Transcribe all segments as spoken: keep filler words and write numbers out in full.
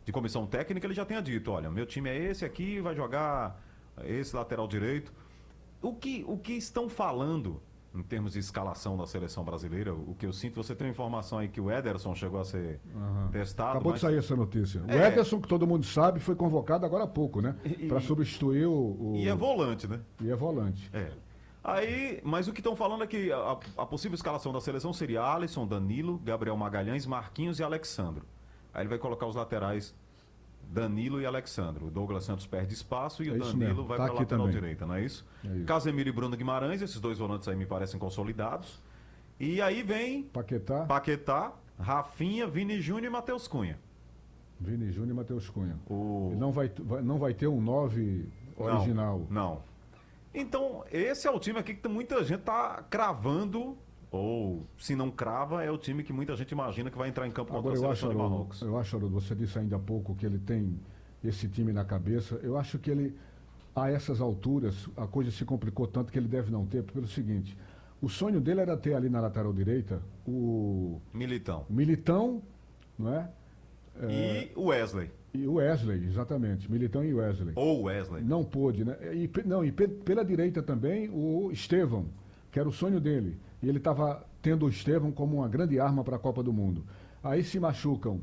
de comissão técnica ele já tenha dito, olha, meu time é esse aqui, vai jogar esse lateral direito. O que, o que estão falando em termos de escalação da seleção brasileira, o que eu sinto, você tem uma informação aí que o Ederson chegou a ser uhum. testado. Acabou mas... de sair essa notícia. O é. Ederson, que todo mundo sabe, foi convocado agora há pouco, né? Para substituir o, o... E é volante, né? E é volante. É. Aí, mas o que estão falando é que a, a possível escalação da seleção seria Alisson, Danilo, Gabriel Magalhães, Marquinhos e Alexandro. Aí ele vai colocar os laterais Danilo e Alexandro. O Douglas Santos perde espaço e é o Danilo mesmo. vai tá para a lateral também. direita, não é isso? é isso? Casemiro e Bruno Guimarães, esses dois volantes aí me parecem consolidados. E aí vem Paquetá, Paquetá Rafinha, Vini Júnior e Matheus Cunha. Vini Júnior e Matheus Cunha. O... Não, vai, não vai ter um nove original. Não, não. Então, esse é o time aqui que muita gente tá cravando, ou se não crava, é o time que muita gente imagina que vai entrar em campo contra Agora, a seleção acho, de Marrocos. Eu acho, Haroldo, você disse ainda há pouco que ele tem esse time na cabeça. Eu acho que ele, a essas alturas, a coisa se complicou tanto que ele deve não ter, pelo seguinte, o sonho dele era ter ali na lateral direita o... Militão. Militão, não é? E o é... Wesley. E o Wesley, exatamente. Militão e Wesley. Ou Wesley. Não pôde, né? E, não, e pela direita também o Estevão, que era o sonho dele. E ele estava tendo o Estevão como uma grande arma para a Copa do Mundo. Aí se machucam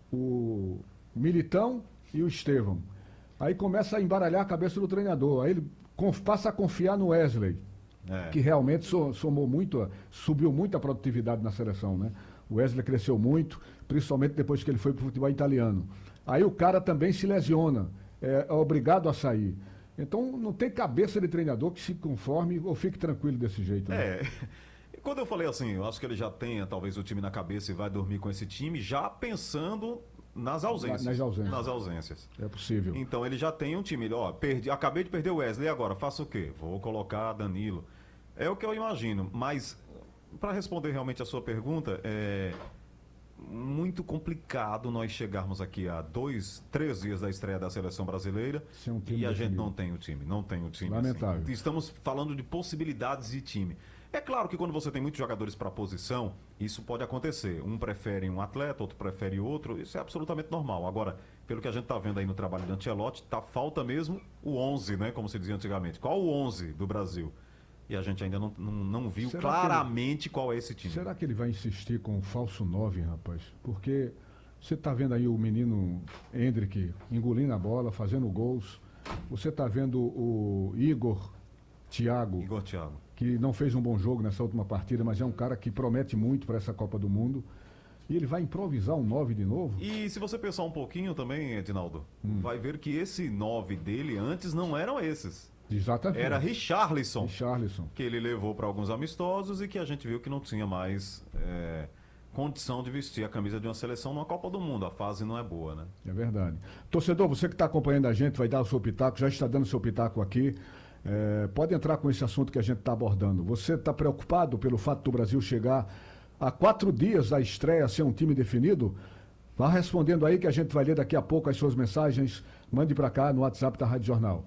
o Militão e o Estevão. Aí começa a embaralhar a cabeça do treinador. Aí ele passa a confiar no Wesley, é. que realmente somou muito, subiu muito a produtividade na seleção, né? O Wesley cresceu muito, principalmente depois que ele foi para o futebol italiano. Aí o cara também se lesiona, é, é obrigado a sair. Então não tem cabeça de treinador que se conforme ou fique tranquilo desse jeito. Né? É. Quando eu falei assim, eu acho que ele já tenha talvez o time na cabeça e vai dormir com esse time, já pensando nas ausências. Nas ausências. Nas ausências. É possível. Então ele já tem um time. Ele, ó, perdi, acabei de perder o Wesley, agora faço o quê? Vou colocar Danilo. É o que eu imagino, mas para responder realmente a sua pergunta, é muito complicado nós chegarmos aqui a dois, três dias da estreia da seleção brasileira um e a definido. gente não tem o time, não tem o time. Lamentável. Assim. Estamos falando de possibilidades de time. É claro que quando você tem muitos jogadores para posição, isso pode acontecer. Um prefere um atleta, outro prefere outro, isso é absolutamente normal. Agora, pelo que a gente está vendo aí no trabalho do Ancelotti, tá, falta mesmo o onze, né, como se dizia antigamente. Qual o onze do Brasil? E a gente ainda não, não, não viu será claramente ele, qual é esse time. Será que ele vai insistir com o falso nove, rapaz? Porque você está vendo aí o menino Hendrick engolindo a bola, fazendo gols. Você está vendo o Igor Thiago, Igor Thiago, que não fez um bom jogo nessa última partida, mas é um cara que promete muito para essa Copa do Mundo. E ele vai improvisar um nove de novo? E se você pensar um pouquinho também, Edinaldo, hum. vai ver que esse nove dele antes não eram esses. Exatamente. Era Richarlison, Richarlison, que ele levou para alguns amistosos e que a gente viu que não tinha mais é, condição de vestir a camisa de uma seleção numa Copa do Mundo. A fase não é boa, né? É verdade. Torcedor, você que está acompanhando a gente, vai dar o seu pitaco, já está dando o seu pitaco aqui. É, pode entrar com esse assunto que a gente está abordando. Você está preocupado pelo fato do Brasil chegar a quatro dias da estreia sem um time definido? Vá respondendo aí que a gente vai ler daqui a pouco as suas mensagens. Mande para cá no WhatsApp da Rádio Jornal.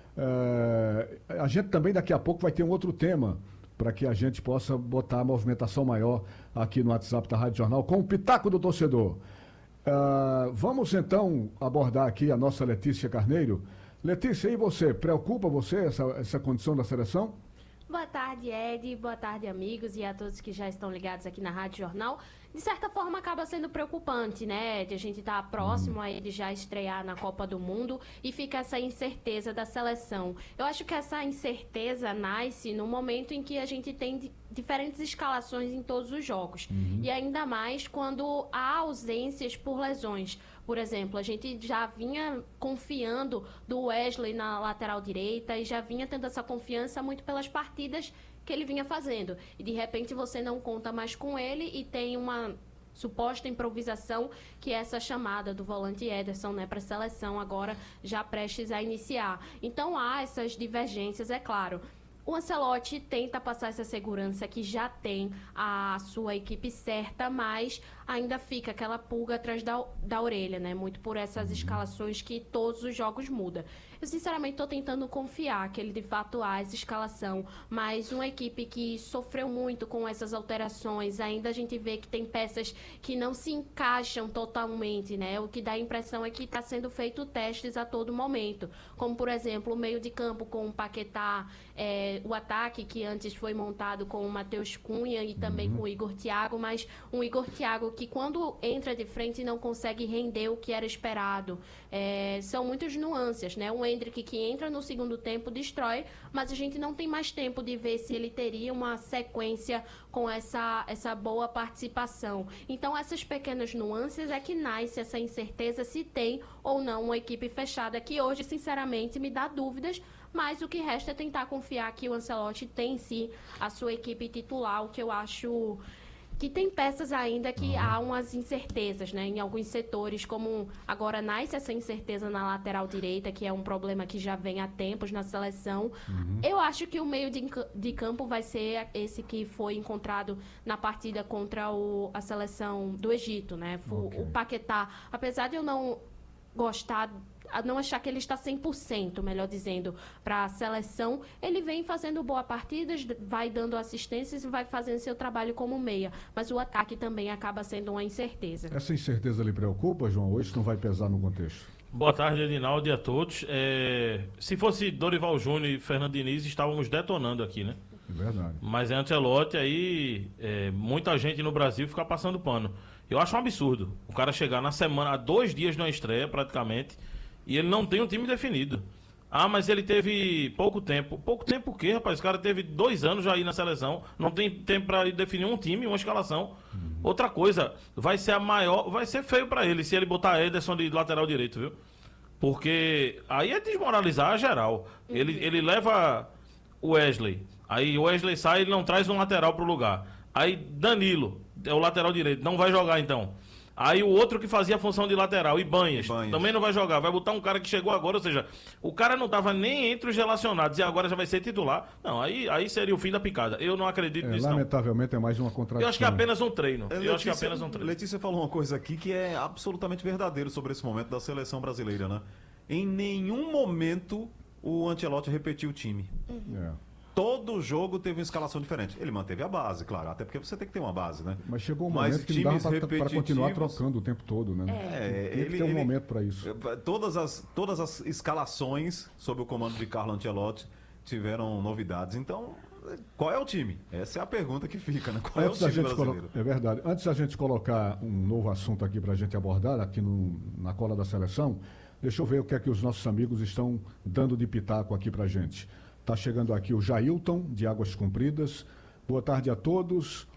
É, a gente também daqui a pouco vai ter um outro tema para que a gente possa botar a movimentação maior aqui no WhatsApp da Rádio Jornal com o Pitaco do Torcedor. É, vamos então abordar aqui a nossa Letícia Carneiro. Letícia, e você? Preocupa você essa, essa condição da seleção? Boa tarde, Ed. Boa tarde, amigos, e a todos que já estão ligados aqui na Rádio Jornal. De certa forma, acaba sendo preocupante, né, Ed? A gente tá próximo aí de já estrear na Copa do Mundo e fica essa incerteza da seleção. Eu acho que essa incerteza nasce no momento em que a gente tem diferentes escalações em todos os jogos. Uhum. E ainda mais quando há ausências por lesões. Por exemplo, a gente já vinha confiando do Wesley na lateral direita e já vinha tendo essa confiança muito pelas partidas que ele vinha fazendo. E de repente você não conta mais com ele e tem uma suposta improvisação, que é essa chamada do volante Ederson, né, para a seleção agora já prestes a iniciar. Então há essas divergências, é claro. O Ancelotti tenta passar essa segurança que já tem a sua equipe certa, mas ainda fica aquela pulga atrás da, da orelha, né? Muito por essas escalações que todos os jogos mudam. Eu, sinceramente, estou tentando confiar que ele, de fato, há essa escalação, mas uma equipe que sofreu muito com essas alterações, ainda a gente vê que tem peças que não se encaixam totalmente, né? O que dá a impressão é que está sendo feito testes a todo momento, como, por exemplo, o meio de campo com o Paquetá, é, o ataque que antes foi montado com o Matheus Cunha e também uhum. com o Igor Thiago, mas um Igor Thiago que, quando entra de frente, não consegue render o que era esperado. É, são muitas nuances, né? Um Hendrick que entra no segundo tempo, destrói, mas a gente não tem mais tempo de ver se ele teria uma sequência com essa, essa boa participação. Então, essas pequenas nuances é que nasce essa incerteza se tem ou não uma equipe fechada, que hoje, sinceramente, me dá dúvidas, mas o que resta é tentar confiar que o Ancelotti tem em si a sua equipe titular, o que eu acho que tem peças ainda que uhum. há umas incertezas, né? Em alguns setores, como agora nasce essa incerteza na lateral direita, que é um problema que já vem há tempos na seleção. Uhum. Eu acho que o meio de, de campo vai ser esse que foi encontrado na partida contra o, a seleção do Egito, né? Okay. O Paquetá, apesar de eu não gostar, não achar que ele está cem por cento, melhor dizendo, para a seleção, ele vem fazendo boas partidas, vai dando assistências e vai fazendo seu trabalho como meia, mas o ataque também acaba sendo uma incerteza. Essa incerteza lhe preocupa, João? Ou isso não vai pesar no contexto? Boa tarde, Edinaldo, e a todos. É... Se fosse Dorival Júnior e Fernando Diniz, estávamos detonando aqui, né? Verdade. Mas é Ancelotti, aí é, muita gente no Brasil fica passando pano. Eu acho um absurdo o cara chegar na semana, há dois dias de uma estreia praticamente, e ele não tem um time definido. Ah, mas ele teve pouco tempo. Pouco tempo o quê, rapaz? O cara teve dois anos já aí na seleção, não tem tempo para definir um time, uma escalação. Uhum. Outra coisa, vai ser a maior, vai ser feio para ele se ele botar Ederson de lateral direito, viu? Porque aí é desmoralizar geral. Uhum. Ele, ele leva o Wesley, aí o Wesley sai, ele não traz um lateral pro lugar. Aí Danilo, é o lateral direito, não vai jogar então. Aí o outro que fazia a função de lateral, Ibanhas, Ibanhas, também não vai jogar. Vai botar um cara que chegou agora, ou seja, o cara não estava nem entre os relacionados e agora já vai ser titular. Não, aí, aí seria o fim da picada. Eu não acredito é, nisso, lamentavelmente não. é mais uma contradição. Eu acho que é apenas um treino. É, Eu Letícia, acho que é apenas um treino. Letícia falou uma coisa aqui que é absolutamente verdadeiro sobre esse momento da seleção brasileira, né? Em nenhum momento o Ancelotti repetiu o time. Uhum. É. Todo jogo teve uma escalação diferente. Ele manteve a base, claro, até porque você tem que ter uma base, né? Mas chegou um momento Mas que não dava para continuar trocando o tempo todo, né? É, tem ele, que ter um ele, momento para isso. Todas as, todas as escalações sob o comando de Carlo Ancelotti tiveram novidades. Então, qual é o time? Essa é a pergunta que fica, né? Qual Antes é o time brasileiro? Colo... É verdade. Antes da gente colocar um novo assunto aqui para a gente abordar, aqui no, na cola da seleção, deixa eu ver o que é que os nossos amigos estão dando de pitaco aqui para a gente. Está chegando aqui o Jailton, de Águas Compridas. Boa tarde a todos.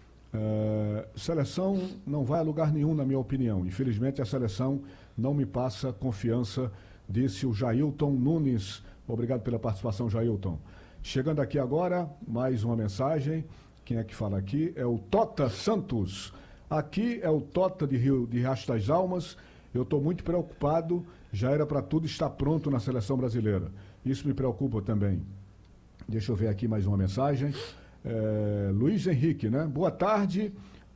É, seleção não vai a lugar nenhum, na minha opinião. Infelizmente, a seleção não me passa confiança, disse o Jailton Nunes. Obrigado pela participação, Jailton. Chegando aqui agora, mais uma mensagem. Quem é que fala aqui? É o Tota Santos. Aqui é o Tota de Rio de Riacho das Almas. Eu estou muito preocupado. Já era para tudo estar pronto na seleção brasileira. Isso me preocupa também. Deixa eu ver aqui mais uma mensagem. É, Luiz Henrique, né? Boa tarde.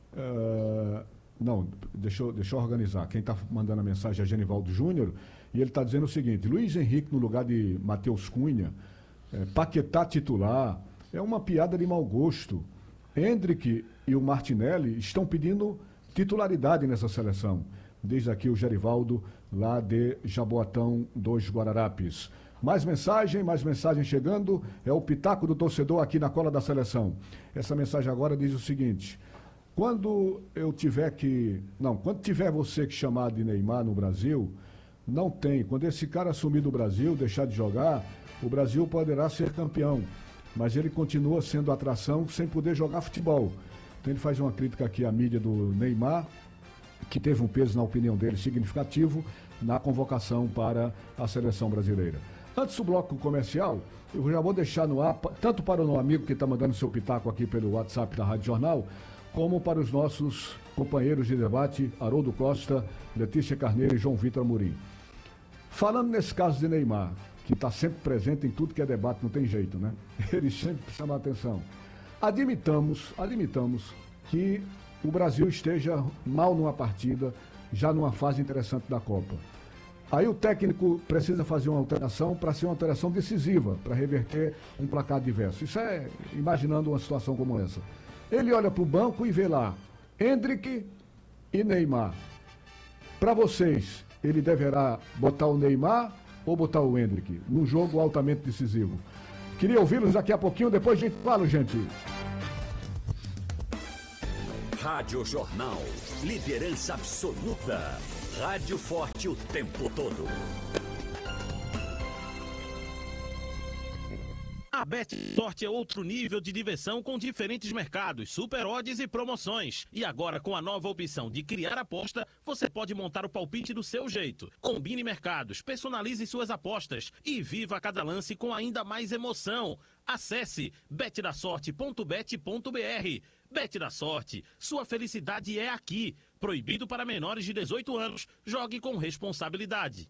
É, não, deixa eu, deixa eu organizar. Quem está mandando a mensagem é Genivaldo Júnior. E ele está dizendo o seguinte: Luiz Henrique no lugar de Matheus Cunha, é, Paquetá titular, é uma piada de mau gosto. Hendrick e o Martinelli estão pedindo titularidade nessa seleção. Desde aqui o Gerivaldo, lá de Jaboatão dos Guararapes. Mais mensagem, mais mensagem chegando. É o pitaco do torcedor aqui na cola da seleção. Essa mensagem agora diz o seguinte: quando eu tiver que... Não, quando tiver você que chamar de Neymar no Brasil, não tem. Quando esse cara assumir do Brasil, deixar de jogar, o Brasil poderá ser campeão. Mas ele continua sendo atração sem poder jogar futebol. Então ele faz uma crítica aqui à mídia do Neymar, que teve um peso, na opinião dele, significativo na convocação para a seleção brasileira. Antes do bloco comercial, eu já vou deixar no ar, tanto para o meu amigo que está mandando seu pitaco aqui pelo WhatsApp da Rádio Jornal, como para os nossos companheiros de debate, Haroldo Costa, Letícia Carneiro e João Vitor Amorim. Falando nesse caso de Neymar, que está sempre presente em tudo que é debate, não tem jeito, né? Ele sempre chama a atenção. Admitamos, admitamos que o Brasil esteja mal numa partida, já numa fase interessante da Copa. Aí o técnico precisa fazer uma alteração para ser uma alteração decisiva, para reverter um placar adverso. Isso é imaginando uma situação como essa. Ele olha para o banco e vê lá Endrick e Neymar. Para vocês, ele deverá botar o Neymar ou botar o Endrick num jogo altamente decisivo? Queria ouvi-los daqui a pouquinho, depois a gente fala, gente. Rádio Jornal, liderança absoluta. Rádio forte o tempo todo. A BetSort é outro nível de diversão com diferentes mercados, super odds e promoções. E agora, com a nova opção de criar aposta, você pode montar o palpite do seu jeito. Combine mercados, personalize suas apostas e viva cada lance com ainda mais emoção. Acesse bet da sorte ponto bet ponto br. Bet da Sorte, sua felicidade é aqui. Proibido para menores de dezoito anos. Jogue com responsabilidade.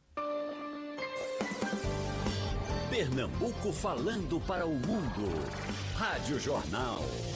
Pernambuco falando para o mundo. Rádio Jornal.